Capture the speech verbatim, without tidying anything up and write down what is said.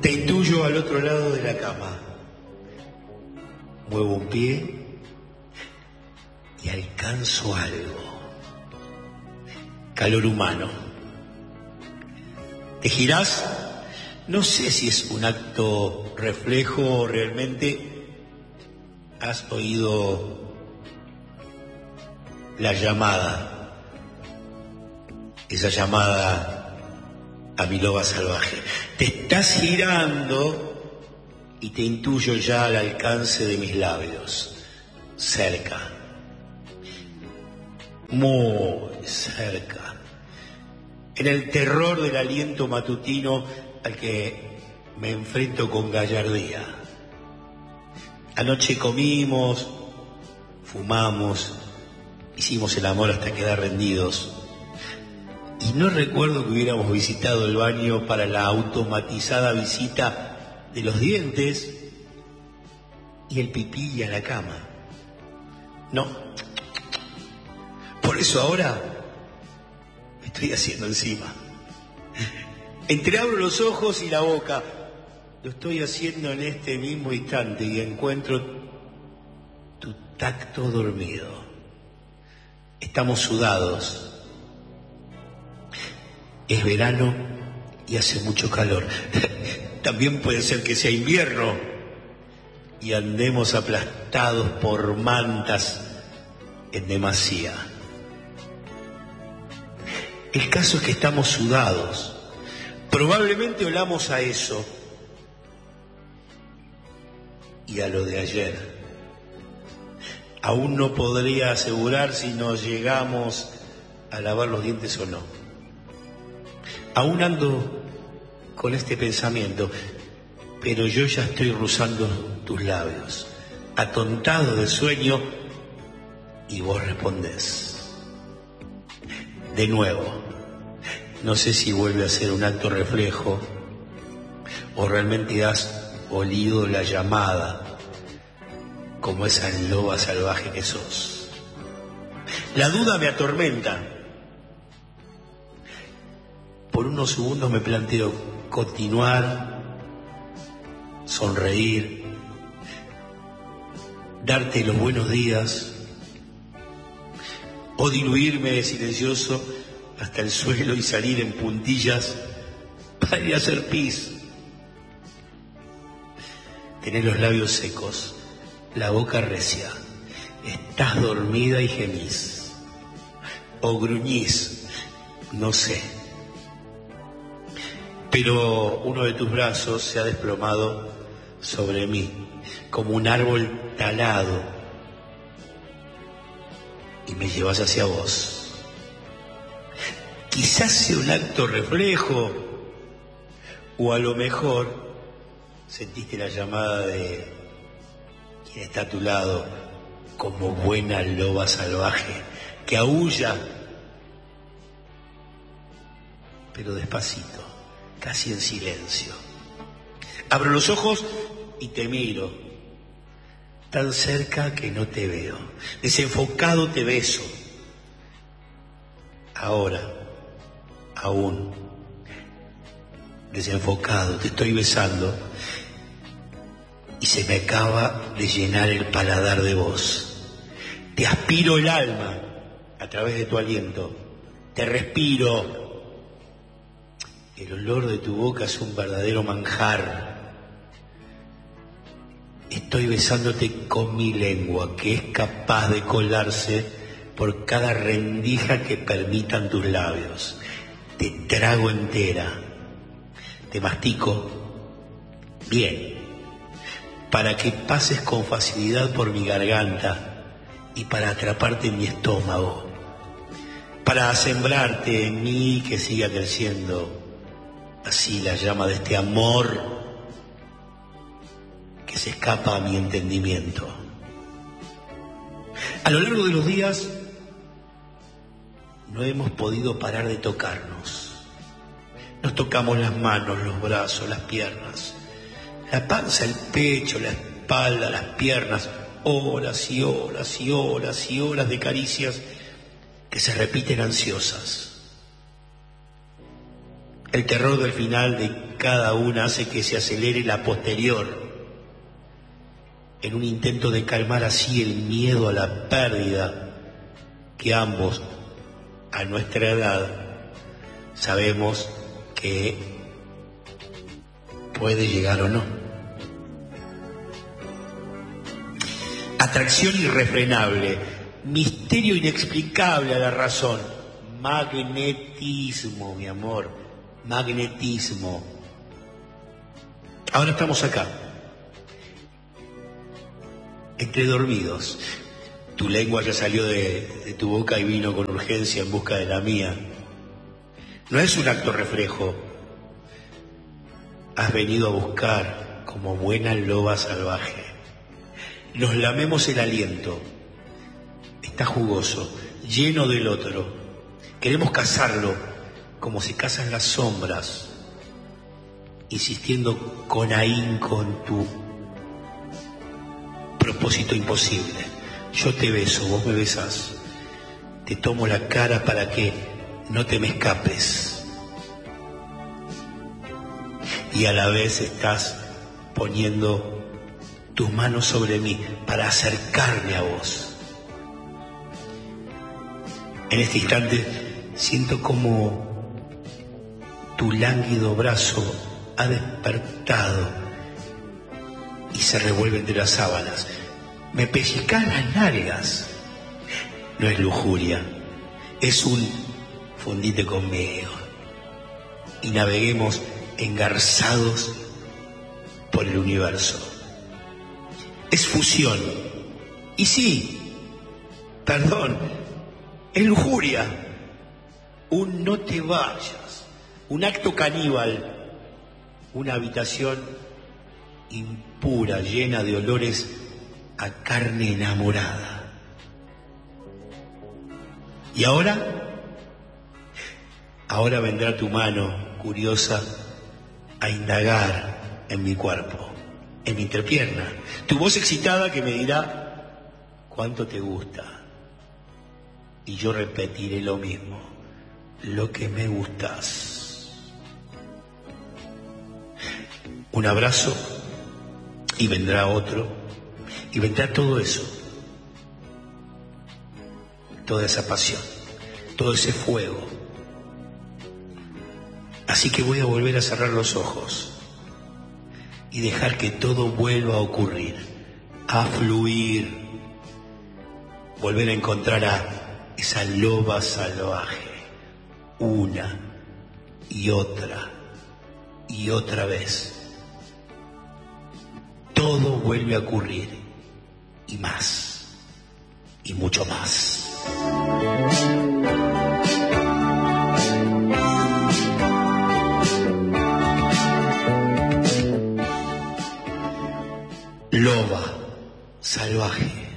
Te intuyo al otro lado de la cama. Muevo un pie y alcanzo algo. Calor humano. ¿Te girás? No sé si es un acto reflejo o realmente has oído la llamada, esa llamada a mi loba salvaje. Te estás girando y te intuyo ya al alcance de mis labios, cerca, muy cerca, en el terror del aliento matutino al que me enfrento con gallardía. Anoche comimos, fumamos, hicimos el amor hasta quedar rendidos. Y no recuerdo que hubiéramos visitado el baño para la automatizada visita de los dientes y el pipí y a la cama. No. Por eso ahora me estoy haciendo encima. Entreabro los ojos y la boca. Lo estoy haciendo en este mismo instante y encuentro tu tacto dormido. Estamos sudados. Es verano y hace mucho calor. También puede ser que sea invierno y andemos aplastados por mantas en demasía. El caso es que estamos sudados. Probablemente olamos a eso y a lo de ayer. Aún no podría asegurar si nos llegamos a lavar los dientes o no. Aún ando con este pensamiento, pero yo ya estoy rozando tus labios, atontado de sueño, y vos respondés. De nuevo, no sé si vuelve a ser un acto reflejo o realmente has olido la llamada como esa loba salvaje que sos. La duda me atormenta. Por unos segundos me planteo continuar, sonreír, darte los buenos días o diluirme silencioso hasta el suelo y salir en puntillas para ir a hacer pis. Tenés los labios secos, la boca recia, estás dormida y gemís o gruñís, no sé. Pero uno de tus brazos se ha desplomado sobre mí, como un árbol talado, y me llevas hacia vos. Quizás sea un acto reflejo, o a lo mejor sentiste la llamada de quien está a tu lado, como buena loba salvaje, que aúlla, pero despacito, casi en silencio. Abro los ojos y te miro, tan cerca que no te veo. Desenfocado te beso. Ahora, aún, desenfocado, te estoy besando y se me acaba de llenar el paladar de vos. Te aspiro el alma a través de tu aliento. Te respiro. El olor de tu boca es un verdadero manjar. Estoy besándote con mi lengua, que es capaz de colarse por cada rendija que permitan tus labios. Te trago entera. Te mastico bien, para que pases con facilidad por mi garganta y para atraparte en mi estómago, para sembrarte en mí que siga creciendo. Así la llama de este amor que se escapa a mi entendimiento. A lo largo de los días no hemos podido parar de tocarnos. Nos tocamos las manos, los brazos, las piernas, la panza, el pecho, la espalda, las piernas, horas y horas y horas y horas de caricias que se repiten ansiosas. El terror del final de cada una hace que se acelere la posterior, en un intento de calmar así el miedo a la pérdida que ambos, a nuestra edad, sabemos que puede llegar o no. Atracción irrefrenable, misterio inexplicable a la razón, magnetismo, mi amor, magnetismo. Ahora estamos acá, entre dormidos. Tu lengua ya salió de, de tu boca y vino con urgencia en busca de la mía. No es un acto reflejo. Has venido a buscar como buena loba salvaje. Nos lamemos el aliento. Está jugoso, lleno del otro. Queremos cazarlo como se cazan las sombras, insistiendo con ahínco en tu propósito imposible. Yo te beso, vos me besás. Te tomo la cara para que no te me escapes. Y a la vez estás poniendo tus manos sobre mí para acercarme a vos. En este instante siento como tu lánguido brazo ha despertado y se revuelve entre las sábanas. Me pellizcás las nalgas. No es lujuria, es un fundite conmigo y naveguemos engarzados por el universo. Es fusión. Y sí, perdón, es lujuria. Un no te vayas, un acto caníbal, una habitación impura, llena de olores a carne enamorada. Y ahora, ahora vendrá tu mano curiosa a indagar en mi cuerpo, en mi entrepierna. Tu voz excitada que me dirá cuánto te gusta. Y yo repetiré lo mismo, lo que me gustas. Un abrazo y vendrá otro, y vendrá todo eso, toda esa pasión, todo ese fuego. Así que voy a volver a cerrar los ojos y dejar que todo vuelva a ocurrir, a fluir, volver a encontrar a esa loba salvaje, una y otra y otra vez. Todo vuelve a ocurrir, y más, y mucho más. Loba salvaje.